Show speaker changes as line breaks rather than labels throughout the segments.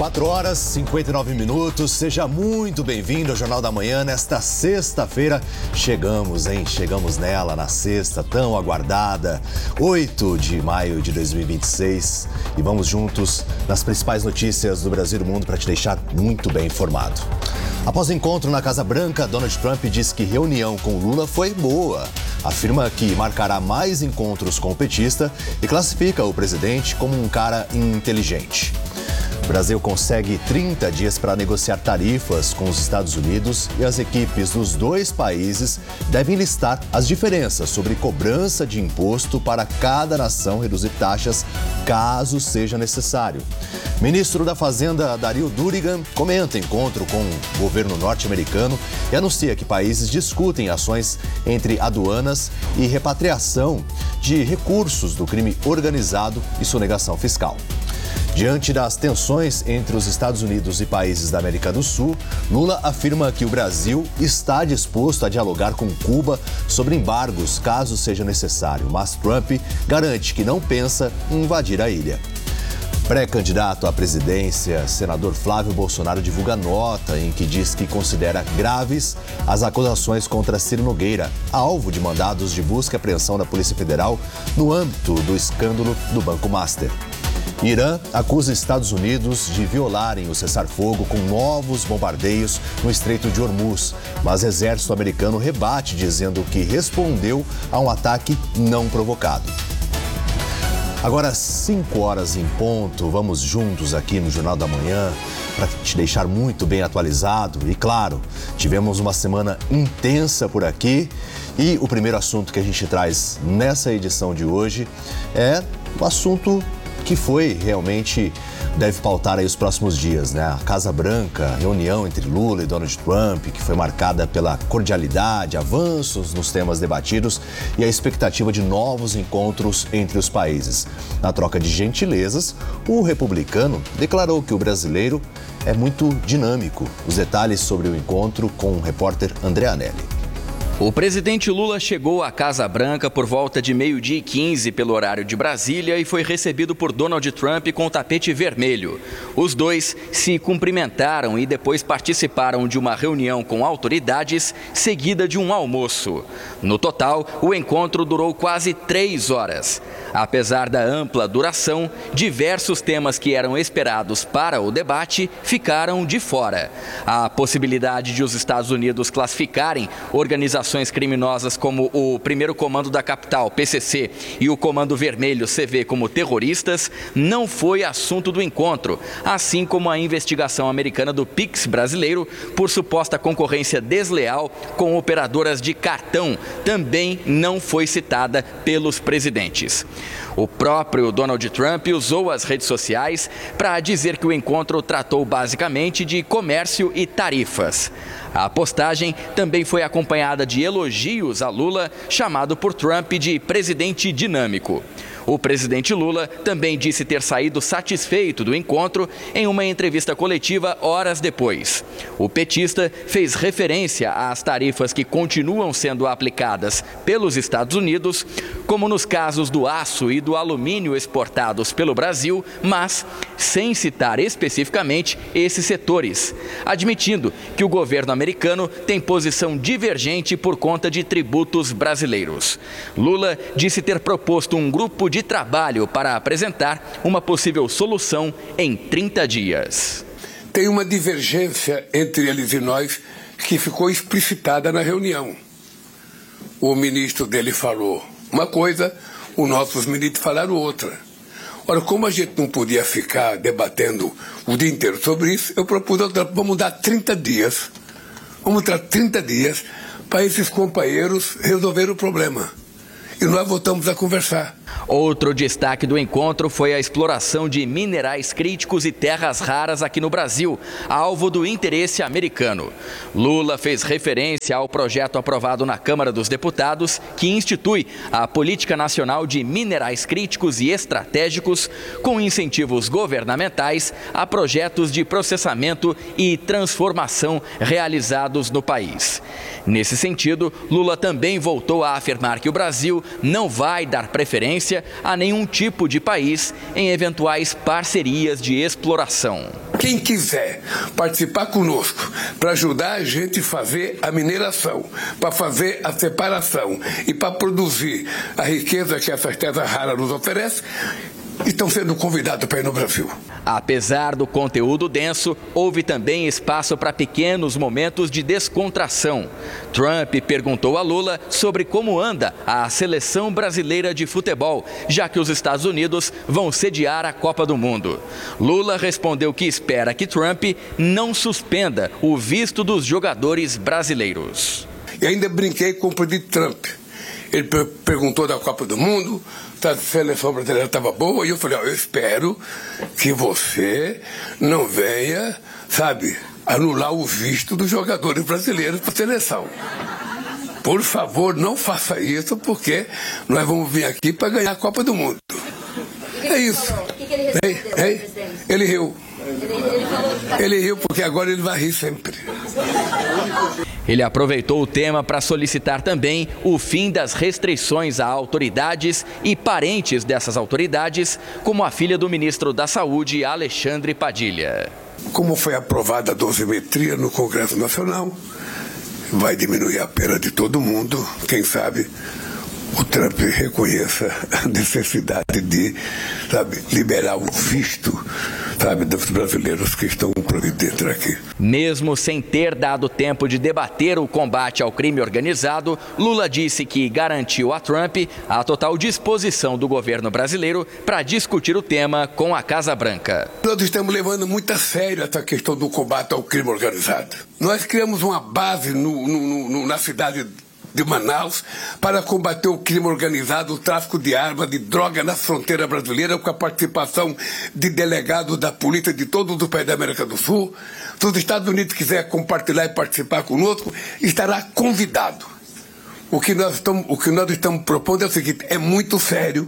4 horas e 59 minutos, seja muito bem-vindo ao Jornal da Manhã. Nesta sexta-feira, chegamos nela, na sexta tão aguardada, 8 de maio de 2026. E vamos juntos nas principais notícias do Brasil e do mundo para te deixar muito bem informado. Após o encontro na Casa Branca, Donald Trump diz que reunião com Lula foi boa. Afirma que marcará mais encontros com o petista e classifica o presidente como um cara inteligente. O Brasil consegue 30 dias para negociar tarifas com os Estados Unidos e as equipes dos dois países devem listar as diferenças sobre cobrança de imposto para cada nação reduzir taxas caso seja necessário. Ministro da Fazenda, Dario Durigan, comenta encontro com o governo norte-americano e anuncia que países discutem ações entre aduanas e repatriação de recursos do crime organizado e sonegação fiscal. Diante das tensões entre os Estados Unidos e países da América do Sul, Lula afirma que o Brasil está disposto a dialogar com Cuba sobre embargos caso seja necessário, mas Trump garante que não pensa em invadir a ilha. Pré-candidato à presidência, senador Flávio Bolsonaro divulga nota em que diz que considera graves as acusações contra Ciro Nogueira, alvo de mandados de busca e apreensão da Polícia Federal no âmbito do escândalo do Banco Master. Irã acusa Estados Unidos de violarem o cessar-fogo com novos bombardeios no Estreito de Hormuz, mas o exército americano rebate dizendo que respondeu a um ataque não provocado. Agora, 5 horas em ponto, vamos juntos aqui no Jornal da Manhã para te deixar muito bem atualizado. E claro, tivemos uma semana intensa por aqui e o primeiro assunto que a gente traz nessa edição de hoje é o assunto que deve pautar aí os próximos dias, né? A Casa Branca, reunião entre Lula e Donald Trump, que foi marcada pela cordialidade, avanços nos temas debatidos e a expectativa de novos encontros entre os países. Na troca de gentilezas, o republicano declarou que o brasileiro é muito dinâmico. Os detalhes sobre o encontro com o repórter André Anelli.
O presidente Lula chegou à Casa Branca por volta de 12h15 pelo horário de Brasília e foi recebido por Donald Trump com o tapete vermelho. Os dois se cumprimentaram e depois participaram de uma reunião com autoridades, seguida de um almoço. No total, o encontro durou quase 3 horas. Apesar da ampla duração, diversos temas que eram esperados para o debate ficaram de fora. A possibilidade de os Estados Unidos classificarem organizações criminosas como o Primeiro Comando da Capital, PCC, e o Comando Vermelho, CV, como terroristas, não foi assunto do encontro, assim como a investigação americana do Pix brasileiro por suposta concorrência desleal com operadoras de cartão, também não foi citada pelos presidentes. O próprio Donald Trump usou as redes sociais para dizer que o encontro tratou basicamente de comércio e tarifas. A postagem também foi acompanhada de elogios a Lula, chamado por Trump de presidente dinâmico. O presidente Lula também disse ter saído satisfeito do encontro em uma entrevista coletiva horas depois. O petista fez referência às tarifas que continuam sendo aplicadas pelos Estados Unidos, como nos casos do aço e do alumínio exportados pelo Brasil, mas sem citar especificamente esses setores, admitindo que o governo americano tem posição divergente por conta de tributos brasileiros. Lula disse ter proposto um grupo de trabalho para apresentar uma possível solução em 30 dias.
Tem uma divergência entre eles e nós que ficou explicitada na reunião. O ministro dele falou uma coisa, os nossos ministros falaram outra. Ora, como a gente não podia ficar debatendo o dia inteiro sobre isso, eu propus, vamos dar 30 dias. Vamos dar 30 dias para esses companheiros resolverem o problema. E nós voltamos a conversar.
Outro destaque do encontro foi a exploração de minerais críticos e terras raras aqui no Brasil, alvo do interesse americano. Lula fez referência ao projeto aprovado na Câmara dos Deputados, que institui a Política Nacional de Minerais Críticos e Estratégicos, com incentivos governamentais a projetos de processamento e transformação realizados no país. Nesse sentido, Lula também voltou a afirmar que o Brasil não vai dar preferência a nenhum tipo de país em eventuais parcerias de exploração.
Quem quiser participar conosco para ajudar a gente a fazer a mineração, para fazer a separação e para produzir a riqueza que essas terras raras nos oferecem, estão sendo convidados para ir no Brasil.
Apesar do conteúdo denso, houve também espaço para pequenos momentos de descontração. Trump perguntou a Lula sobre como anda a seleção brasileira de futebol, já que os Estados Unidos vão sediar a Copa do Mundo. Lula respondeu que espera que Trump não suspenda o visto dos jogadores brasileiros.
E ainda brinquei com o presidente Trump. Ele perguntou da Copa do Mundo, se a seleção brasileira estava boa, e eu falei, eu espero que você não venha, anular o visto dos jogadores brasileiros para a seleção. Por favor, não faça isso, porque nós vamos vir aqui para ganhar a Copa do Mundo. É isso.
O que ele respondeu, presidente?
Ele riu. Ele riu porque agora ele vai rir sempre.
Ele aproveitou o tema para solicitar também o fim das restrições a autoridades e parentes dessas autoridades, como a filha do ministro da Saúde, Alexandre Padilha.
Como foi aprovada a dosimetria no Congresso Nacional, vai diminuir a pena de todo mundo, quem sabe o Trump reconheça a necessidade de, liberar o visto, dos brasileiros que estão providentes aqui.
Mesmo sem ter dado tempo de debater o combate ao crime organizado, Lula disse que garantiu a Trump a total disposição do governo brasileiro para discutir o tema com a Casa Branca.
Nós estamos levando muito a sério essa questão do combate ao crime organizado. Nós criamos uma base na cidade de Manaus para combater o crime organizado, o tráfico de armas, de droga na fronteira brasileira, com a participação de delegados da polícia de todos os países da América do Sul. Se os Estados Unidos quiser compartilhar e participar conosco, estará convidado. O que nós estamos propondo é o seguinte, é muito sério.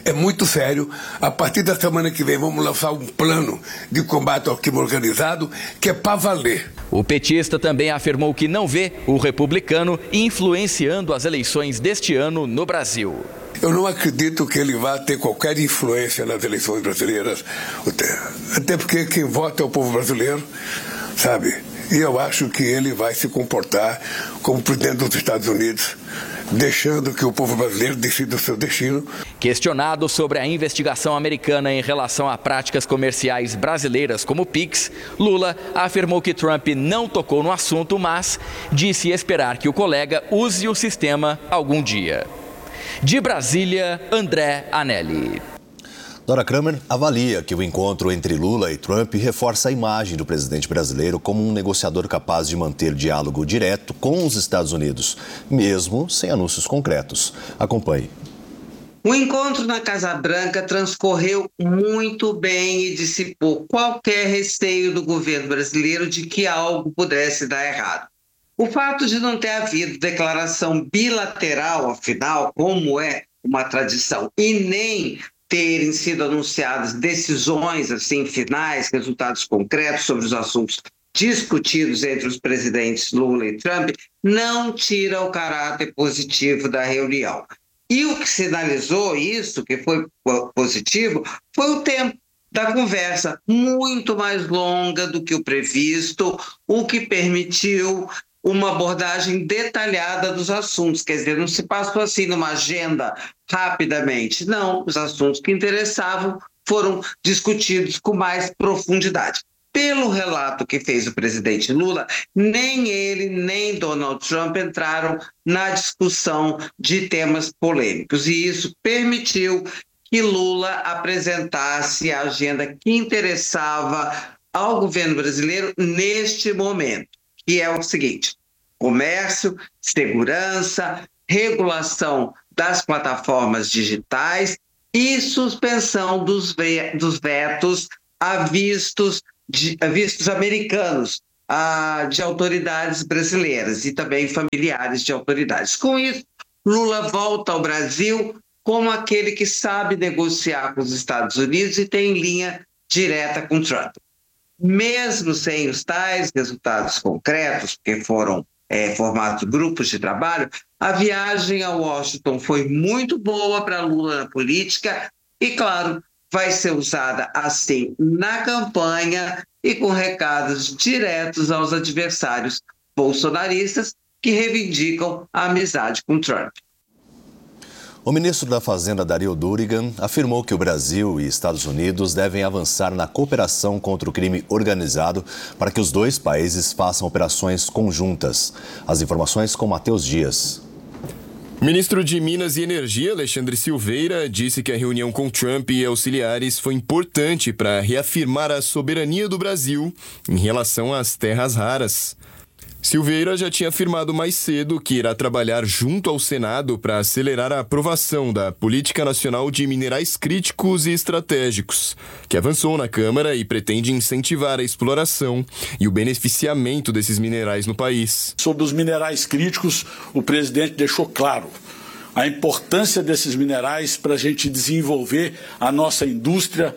A partir da semana que vem vamos lançar um plano de combate ao crime organizado que é para valer.
O petista também afirmou que não vê o republicano influenciando as eleições deste ano no Brasil.
Eu não acredito que ele vá ter qualquer influência nas eleições brasileiras, até porque quem vota é o povo brasileiro, E eu acho que ele vai se comportar como presidente dos Estados Unidos, deixando que o povo brasileiro decida o seu destino.
Questionado sobre a investigação americana em relação a práticas comerciais brasileiras como o Pix, Lula afirmou que Trump não tocou no assunto, mas disse esperar que o colega use o sistema algum dia. De Brasília, André Anelli.
Dora Kramer avalia que o encontro entre Lula e Trump reforça a imagem do presidente brasileiro como um negociador capaz de manter diálogo direto com os Estados Unidos, mesmo sem anúncios concretos. Acompanhe.
O encontro na Casa Branca transcorreu muito bem e dissipou qualquer receio do governo brasileiro de que algo pudesse dar errado. O fato de não ter havido declaração bilateral, afinal, como é uma tradição, e nem terem sido anunciadas decisões finais, resultados concretos sobre os assuntos discutidos entre os presidentes Lula e Trump, não tira o caráter positivo da reunião. E o que sinalizou isso, que foi positivo, foi o tempo da conversa, muito mais longa do que o previsto, o que permitiu uma abordagem detalhada dos assuntos, quer dizer, não se passou numa agenda rapidamente, não, os assuntos que interessavam foram discutidos com mais profundidade. Pelo relato que fez o presidente Lula, nem ele nem Donald Trump entraram na discussão de temas polêmicos, e isso permitiu que Lula apresentasse a agenda que interessava ao governo brasileiro neste momento, que é o seguinte: comércio, segurança, regulação das plataformas digitais e suspensão dos vetos a vistos americanos de autoridades brasileiras e também familiares de autoridades. Com isso, Lula volta ao Brasil como aquele que sabe negociar com os Estados Unidos e tem linha direta com Trump. Mesmo sem os tais resultados concretos, que foram formato de grupos de trabalho, a viagem a Washington foi muito boa para Lula na política e, claro, vai ser usada assim na campanha e com recados diretos aos adversários bolsonaristas que reivindicam a amizade com Trump.
O ministro da Fazenda, Dario Durigan, afirmou que o Brasil e Estados Unidos devem avançar na cooperação contra o crime organizado para que os dois países façam operações conjuntas. As informações com Matheus Dias.
O ministro de Minas e Energia, Alexandre Silveira, disse que a reunião com Trump e auxiliares foi importante para reafirmar a soberania do Brasil em relação às terras raras. Silveira já tinha afirmado mais cedo que irá trabalhar junto ao Senado para acelerar a aprovação da Política Nacional de Minerais Críticos e Estratégicos, que avançou na Câmara e pretende incentivar a exploração e o beneficiamento desses minerais no país.
Sobre os minerais críticos, o presidente deixou claro a importância desses minerais para a gente desenvolver a nossa indústria,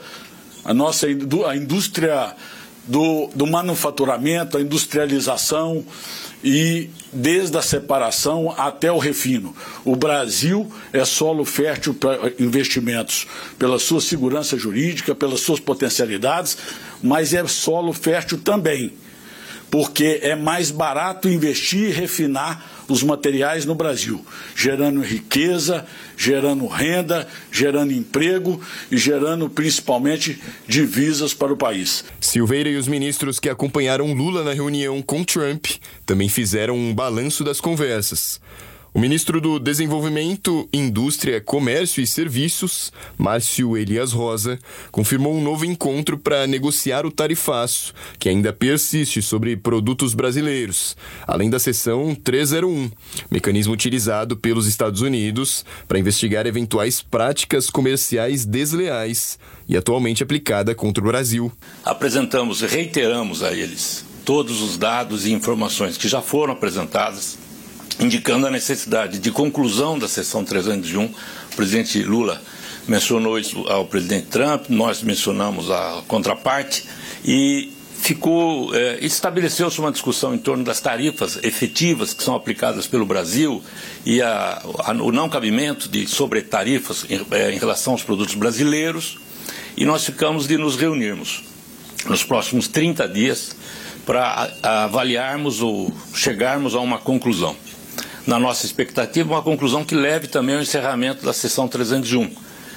a indústria do manufaturamento, a industrialização e desde a separação até o refino. O Brasil é solo fértil para investimentos, pela sua segurança jurídica, pelas suas potencialidades, mas é solo fértil também, porque é mais barato investir e refinar os materiais no Brasil, gerando riqueza, gerando renda, gerando emprego e gerando principalmente divisas para o país.
Silveira e os ministros que acompanharam Lula na reunião com Trump também fizeram um balanço das conversas. O ministro do Desenvolvimento, Indústria, Comércio e Serviços, Márcio Elias Rosa, confirmou um novo encontro para negociar o tarifaço, que ainda persiste sobre produtos brasileiros, além da seção 301, mecanismo utilizado pelos Estados Unidos para investigar eventuais práticas comerciais desleais e atualmente aplicada contra o Brasil.
Apresentamos e reiteramos a eles todos os dados e informações que já foram apresentadas, indicando a necessidade de conclusão da seção 301. O presidente Lula mencionou isso ao presidente Trump, nós mencionamos a contraparte e estabeleceu-se uma discussão em torno das tarifas efetivas que são aplicadas pelo Brasil e o não cabimento de sobretarifas em relação aos produtos brasileiros, e nós ficamos de nos reunirmos nos próximos 30 dias para avaliarmos ou chegarmos a uma conclusão. Na nossa expectativa, uma conclusão que leve também ao encerramento da sessão 301.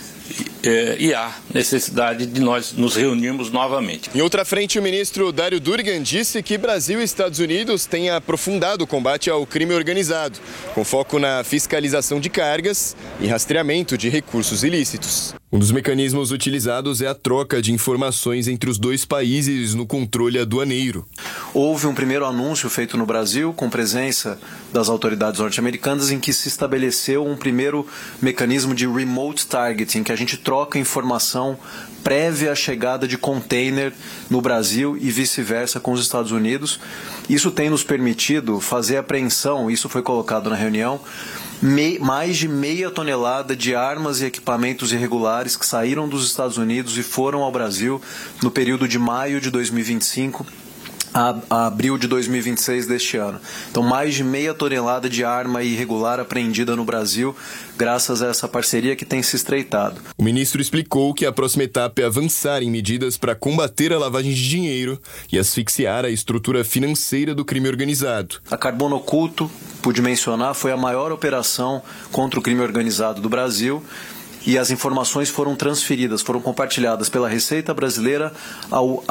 E há necessidade de nós nos reunirmos novamente.
Em outra frente, o ministro Dario Durigan disse que Brasil e Estados Unidos têm aprofundado o combate ao crime organizado, com foco na fiscalização de cargas e rastreamento de recursos ilícitos. Um dos mecanismos utilizados é a troca de informações entre os dois países no controle aduaneiro.
Houve um primeiro anúncio feito no Brasil, com presença das autoridades norte-americanas, em que se estabeleceu um primeiro mecanismo de remote targeting, que a gente troca informação prévia à chegada de container no Brasil e vice-versa com os Estados Unidos. Isso tem nos permitido fazer apreensão, isso foi colocado na reunião, mais de 0,5 tonelada de armas e equipamentos irregulares que saíram dos Estados Unidos e foram ao Brasil no período de maio de 2025 a abril de 2026 deste ano. Então, mais de 0,5 tonelada de arma irregular apreendida no Brasil, graças a essa parceria que tem se estreitado.
O ministro explicou que a próxima etapa é avançar em medidas para combater a lavagem de dinheiro e asfixiar a estrutura financeira do crime organizado.
A Carbono Oculto, pude mencionar, foi a maior operação contra o crime organizado do Brasil. E as informações foram transferidas, foram compartilhadas pela Receita Brasileira ao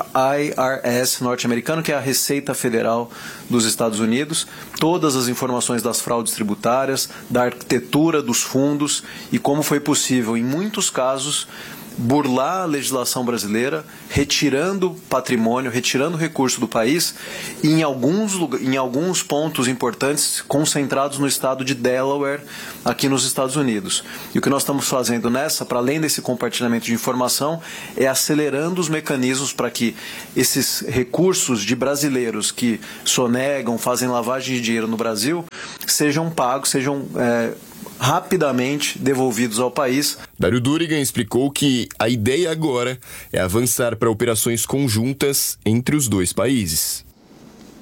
IRS norte-americano, que é a Receita Federal dos Estados Unidos. Todas as informações das fraudes tributárias, da arquitetura dos fundos e como foi possível, em muitos casos, burlar a legislação brasileira, retirando patrimônio, retirando recurso do país e em alguns pontos importantes concentrados no estado de Delaware, aqui nos Estados Unidos. E o que nós estamos fazendo para além desse compartilhamento de informação, é acelerando os mecanismos para que esses recursos de brasileiros que sonegam, fazem lavagem de dinheiro no Brasil, sejam pagos, sejam rapidamente devolvidos ao país.
Dario Durigan explicou que a ideia agora é avançar para operações conjuntas entre os dois países.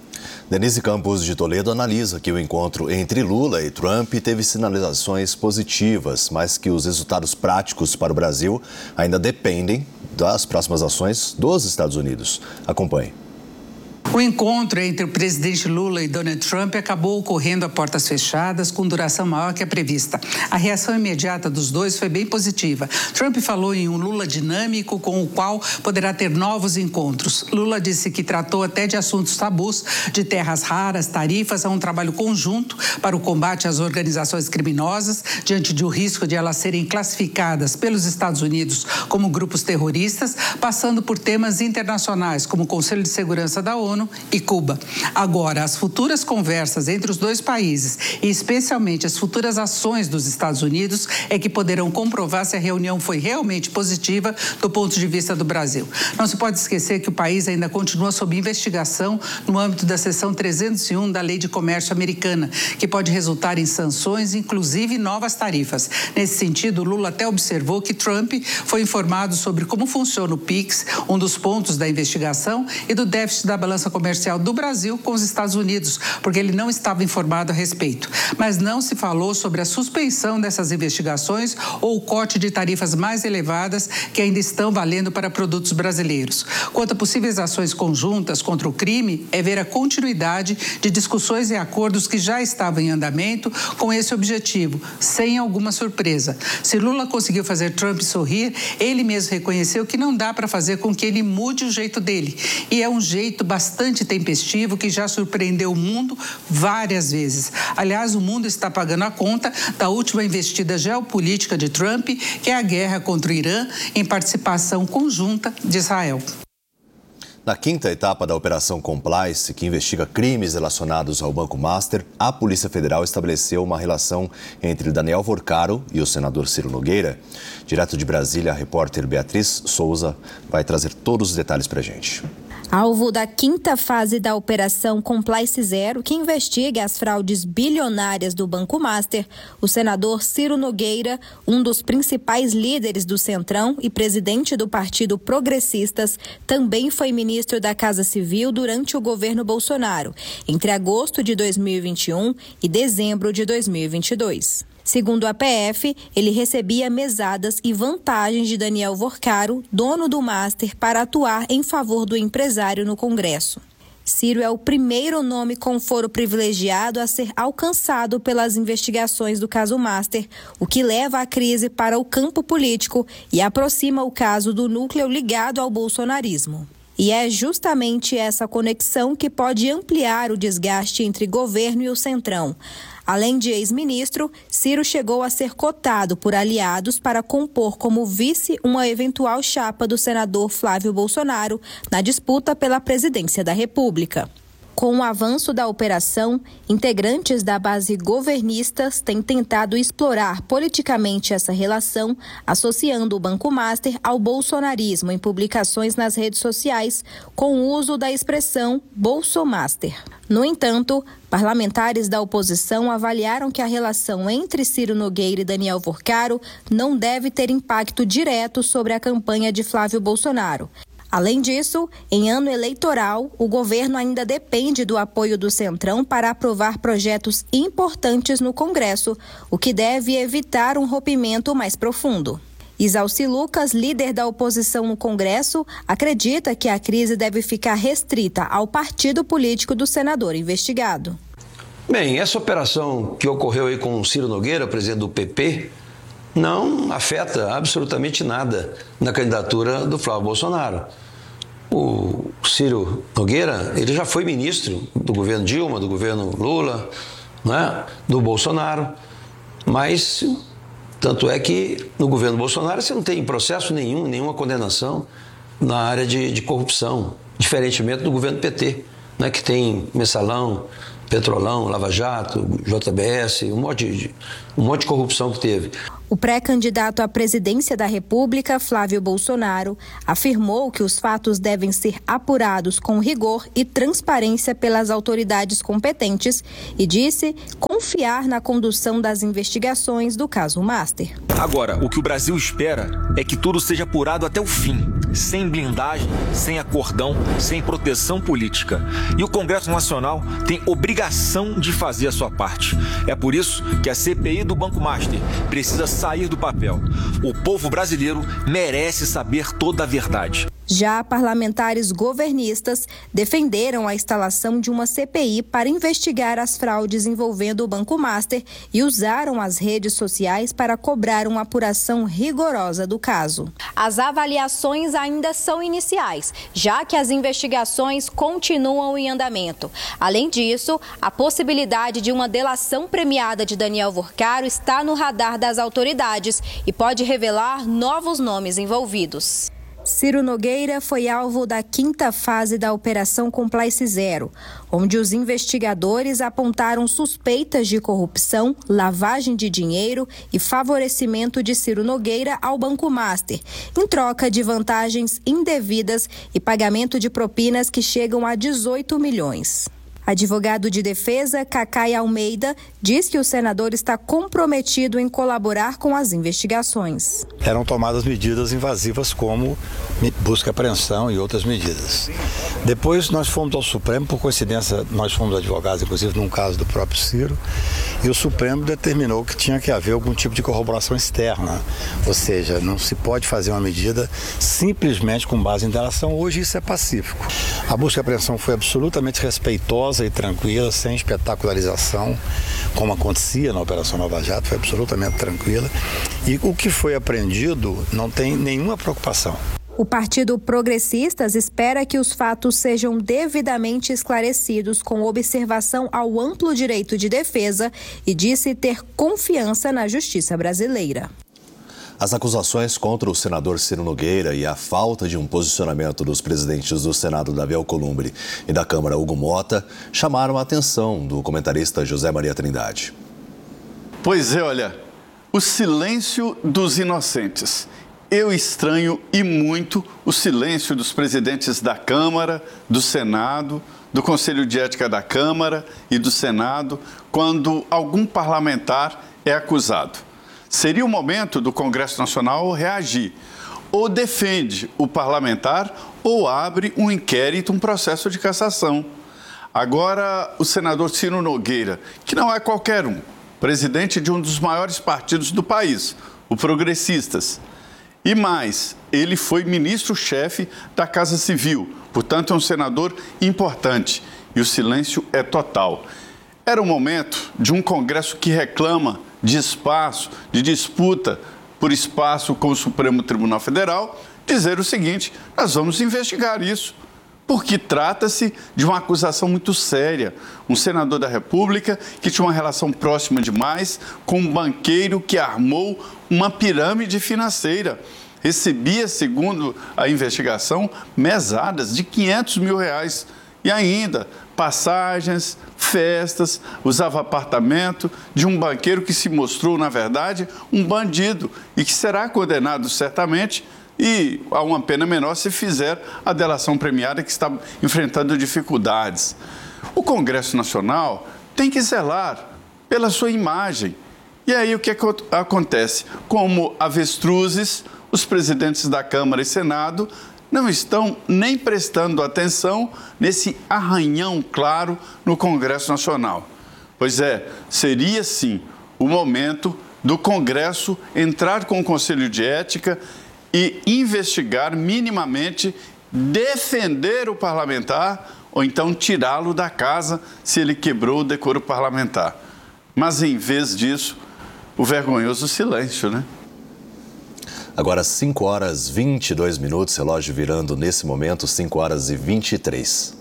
Denise Campos de Toledo analisa que o encontro entre Lula e Trump teve sinalizações positivas, mas que os resultados práticos para o Brasil ainda dependem das próximas ações dos Estados Unidos. Acompanhe.
O encontro entre o presidente Lula e Donald Trump acabou ocorrendo a portas fechadas, com duração maior que a prevista. A reação imediata dos dois foi bem positiva. Trump falou em um Lula dinâmico com o qual poderá ter novos encontros. Lula disse que tratou até de assuntos tabus, de terras raras, tarifas, a um trabalho conjunto para o combate às organizações criminosas, diante do risco de elas serem classificadas pelos Estados Unidos como grupos terroristas, passando por temas internacionais, como o Conselho de Segurança da ONU e Cuba. Agora, as futuras conversas entre os dois países e especialmente as futuras ações dos Estados Unidos é que poderão comprovar se a reunião foi realmente positiva do ponto de vista do Brasil. Não se pode esquecer que o país ainda continua sob investigação no âmbito da seção 301 da Lei de Comércio Americana, que pode resultar em sanções, inclusive novas tarifas. Nesse sentido, Lula até observou que Trump foi informado sobre como funciona o PIX, um dos pontos da investigação, e do déficit da balança comercial do Brasil com os Estados Unidos, porque ele não estava informado a respeito. Mas não se falou sobre a suspensão dessas investigações ou o corte de tarifas mais elevadas que ainda estão valendo para produtos brasileiros. Quanto a possíveis ações conjuntas contra o crime, é ver a continuidade de discussões e acordos que já estavam em andamento com esse objetivo, sem alguma surpresa. Se Lula conseguiu fazer Trump sorrir, ele mesmo reconheceu que não dá para fazer com que ele mude o jeito dele. E é um jeito bastante tempestivo que já surpreendeu o mundo várias vezes. Aliás, o mundo está pagando a conta da última investida geopolítica de Trump, que é a guerra contra o Irã, em participação conjunta de Israel.
Na quinta etapa da Operação Complice, que investiga crimes relacionados ao Banco Master, a Polícia Federal estabeleceu uma relação entre Daniel Vorcaro e o senador Ciro Nogueira. Direto de Brasília, a repórter Beatriz Souza vai trazer todos os detalhes para a gente.
Alvo da quinta fase da Operação Complice Zero, que investiga as fraudes bilionárias do Banco Master, o senador Ciro Nogueira, um dos principais líderes do Centrão e presidente do Partido Progressistas, também foi ministro da Casa Civil durante o governo Bolsonaro, entre agosto de 2021 e dezembro de 2022. Segundo a PF, ele recebia mesadas e vantagens de Daniel Vorcaro, dono do Master, para atuar em favor do empresário no Congresso. Ciro é o primeiro nome com foro privilegiado a ser alcançado pelas investigações do caso Master, o que leva a crise para o campo político e aproxima o caso do núcleo ligado ao bolsonarismo. E é justamente essa conexão que pode ampliar o desgaste entre governo e o Centrão. Além de ex-ministro, Ciro chegou a ser cotado por aliados para compor como vice uma eventual chapa do senador Flávio Bolsonaro na disputa pela presidência da República. Com o avanço da operação, integrantes da base governistas têm tentado explorar politicamente essa relação, associando o Banco Master ao bolsonarismo em publicações nas redes sociais, com o uso da expressão Bolsomaster. No entanto, parlamentares da oposição avaliaram que a relação entre Ciro Nogueira e Daniel Vorcaro não deve ter impacto direto sobre a campanha de Flávio Bolsonaro. Além disso, em ano eleitoral, o governo ainda depende do apoio do Centrão para aprovar projetos importantes no Congresso, o que deve evitar um rompimento mais profundo. Isalci Lucas, líder da oposição no Congresso, acredita que a crise deve ficar restrita ao partido político do senador investigado.
Bem, essa operação que ocorreu aí com o Ciro Nogueira, presidente do PP, não afeta absolutamente nada na candidatura do Flávio Bolsonaro. O Ciro Nogueira, ele já foi ministro do governo Dilma, do governo Lula, né, do Bolsonaro, mas tanto é que no governo Bolsonaro você não tem processo nenhum, nenhuma condenação na área de corrupção, diferentemente do governo PT, né, que tem mensalão, Petrolão, Lava Jato, JBS, um monte de corrupção que teve.
O pré-candidato à presidência da República, Flávio Bolsonaro, afirmou que os fatos devem ser apurados com rigor e transparência pelas autoridades competentes e disse confiar na condução das investigações do caso Master.
Agora, o que o Brasil espera é que tudo seja apurado até o fim. sem blindagem, sem acordão, sem proteção política. E o Congresso Nacional tem obrigação de fazer a sua parte. É por isso que a CPI do Banco Master precisa sair do papel. O povo brasileiro merece saber toda a verdade.
Já parlamentares governistas defenderam a instalação de uma CPI para investigar as fraudes envolvendo o Banco Master e usaram as redes sociais para cobrar uma apuração rigorosa do caso. As avaliações ainda são iniciais, já que as investigações continuam em andamento. Além disso, a possibilidade de uma delação premiada de Daniel Vorcaro está no radar das autoridades e pode revelar novos nomes envolvidos. Ciro Nogueira foi alvo da 5ª fase da Operação Compliance Zero, onde os investigadores apontaram suspeitas de corrupção, lavagem de dinheiro e favorecimento de Ciro Nogueira ao Banco Master, em troca de vantagens indevidas e pagamento de propinas que chegam a 18 milhões. Advogado de defesa, Cacai Almeida, diz que o senador está comprometido em colaborar com as investigações.
Eram tomadas medidas invasivas como busca e apreensão e outras medidas. Depois nós fomos ao Supremo, por coincidência nós fomos advogados, inclusive num caso do próprio Ciro, e o Supremo determinou que tinha que haver algum tipo de corroboração externa, ou seja, não se pode fazer uma medida simplesmente com base em delação. Hoje isso é pacífico. A busca e apreensão foi absolutamente respeitosa e tranquila, sem espetacularização, como acontecia na Operação Lava Jato, foi absolutamente tranquila. E o que foi apreendido não tem nenhuma preocupação.
O Partido Progressistas espera que os fatos sejam devidamente esclarecidos com observação ao amplo direito de defesa e disse ter confiança na justiça brasileira.
As acusações contra o senador Ciro Nogueira e a falta de um posicionamento dos presidentes do Senado, Davi Alcolumbre, e da Câmara, Hugo Mota, chamaram a atenção do comentarista José Maria Trindade.
Pois é, olha, o silêncio dos inocentes. Eu estranho e muito o silêncio dos presidentes da Câmara, do Senado, do Conselho de Ética da Câmara e do Senado, quando algum parlamentar é acusado. Seria o momento do Congresso Nacional reagir. Ou defende o parlamentar ou abre um inquérito, um processo de cassação. Agora, o senador Ciro Nogueira, que não é qualquer um, presidente de um dos maiores partidos do país, o Progressistas. E mais, ele foi ministro-chefe da Casa Civil, portanto é um senador importante e o silêncio é total. Era o momento de um Congresso que reclama de espaço, de disputa por espaço com o Supremo Tribunal Federal, dizer o seguinte: nós vamos investigar isso, porque trata-se de uma acusação muito séria. Um senador da República que tinha uma relação próxima demais com um banqueiro que armou uma pirâmide financeira. Recebia, segundo a investigação, mesadas de R$500 mil. E ainda, passagens, festas, usava apartamento de um banqueiro que se mostrou, na verdade, um bandido e que será condenado certamente e a uma pena menor se fizer a delação premiada, que está enfrentando dificuldades. O Congresso Nacional tem que zelar pela sua imagem. E aí o que acontece? Como avestruzes, os presidentes da Câmara e Senado não estão nem prestando atenção nesse arranhão claro no Congresso Nacional. Pois é, seria sim o momento do Congresso entrar com o Conselho de Ética e investigar minimamente, defender o parlamentar ou então tirá-lo da casa se ele quebrou o decoro parlamentar. Mas em vez disso, o vergonhoso silêncio, né?
Agora 5h22, relógio virando nesse momento 5h23.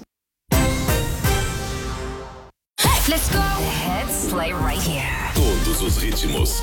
Let's go. Hits play right here.
Todos os ritmos,